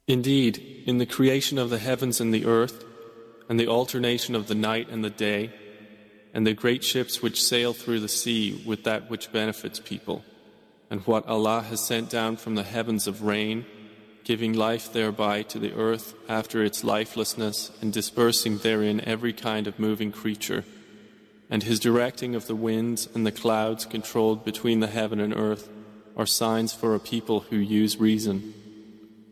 Indeed, in the creation of the heavens and the earth, and the alternation of the night and the day, and the great ships which sail through the sea with that which benefits people, and what Allah has sent down from the heavens of rain, giving life thereby to the earth after its lifelessness, and dispersing therein every kind of moving creature, and His directing of the winds and the clouds controlled between the heaven and earth, are signs for a people who use reason.